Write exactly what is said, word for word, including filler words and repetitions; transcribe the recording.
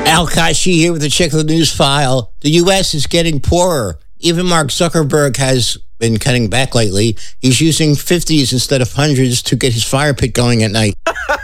Al Kashi here with the Check the News File. The U S is getting poorer. Even Mark Zuckerberg has been cutting back lately. He's using fifties instead of hundreds to get his fire pit going at night.